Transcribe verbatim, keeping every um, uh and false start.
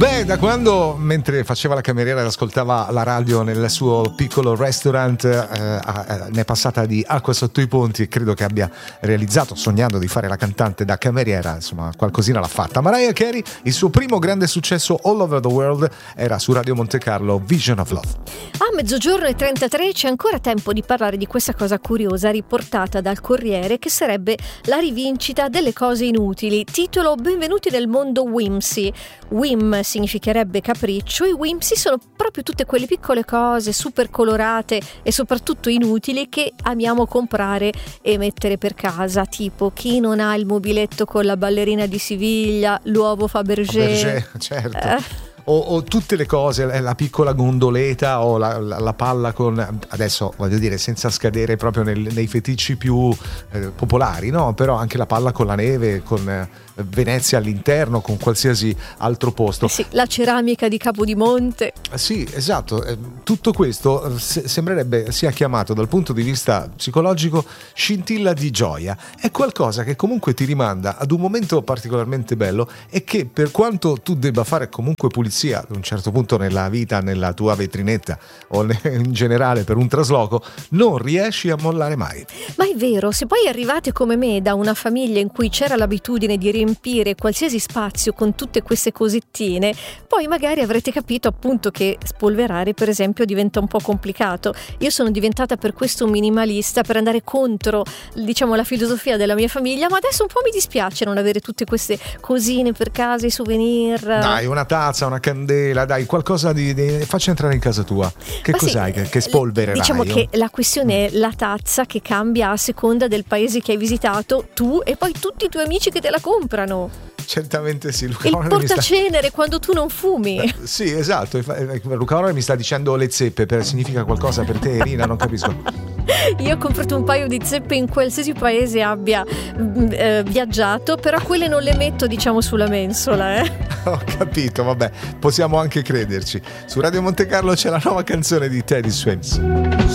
Beh, da quando, mentre faceva la cameriera e ascoltava la radio nel suo piccolo restaurant, eh, eh, ne è passata di acqua sotto i ponti e credo che abbia realizzato, sognando di fare la cantante da cameriera, insomma qualcosina l'ha fatta. Mariah Carey, il suo primo grande successo all over the world era su Radio Monte Carlo, Vision of Love. A mezzogiorno e trentatré c'è ancora tempo di parlare di questa cosa curiosa riportata dal Corriere, che sarebbe la rivincita delle cose inutili. Titolo: benvenuti nel mondo whimsy. Whim significherebbe capriccio, e whimsy sono proprio tutte quelle piccole cose super colorate e soprattutto inutili che amiamo comprare e mettere per casa, tipo chi non ha il mobiletto con la ballerina di Siviglia, l'uovo Fabergé, Fabergé, certo. eh. O, o tutte le cose, la piccola gondoletta o la, la, la palla con, adesso voglio dire senza scadere proprio nel, nei feticci più eh, popolari, no? Però anche la palla con la neve, con eh, Venezia all'interno, con qualsiasi altro posto. Eh sì, la ceramica di Capodimonte. Sì, esatto. Eh, tutto questo se, sembrerebbe sia chiamato dal punto di vista psicologico scintilla di gioia. È qualcosa che comunque ti rimanda ad un momento particolarmente bello e che, per quanto tu debba fare comunque pulizia ad un certo punto nella vita, nella tua vetrinetta o in generale per un trasloco, non riesci a mollare mai. Ma è vero, se poi arrivate come me da una famiglia in cui c'era l'abitudine di riempire qualsiasi spazio con tutte queste cosettine, poi magari avrete capito appunto che spolverare per esempio diventa un po' complicato. Io sono diventata per questo minimalista, per andare contro, diciamo, la filosofia della mia famiglia, ma adesso un po' mi dispiace non avere tutte queste cosine per casa, i souvenir. Dai, una tazza, una candela, dai, qualcosa di, di faccia entrare in casa tua. Che Ma cos'hai sì, che, che spolvererai? Diciamo che la questione è la tazza che cambia a seconda del paese che hai visitato tu e poi tutti i tuoi amici che te la comprano. Certamente sì. Luca Il Orre mi sta... portacenere quando tu non fumi. Eh, sì, esatto. Luca Orre mi sta dicendo le zeppe, per, significa qualcosa per te, Irina? Non capisco. Io ho comprato un paio di zeppe in qualsiasi paese abbia eh, viaggiato, però quelle non le metto, diciamo, sulla mensola, eh. Ho capito, vabbè, possiamo anche crederci. Su Radio Monte Carlo c'è la nuova canzone di Teddy Swims.